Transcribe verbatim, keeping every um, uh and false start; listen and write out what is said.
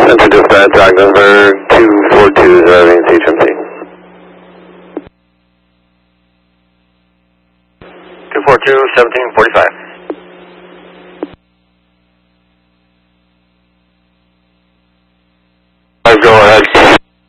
Center Dispatch, Ogdensburg, two four two, driving C H M C. two four two, seventeen forty-five.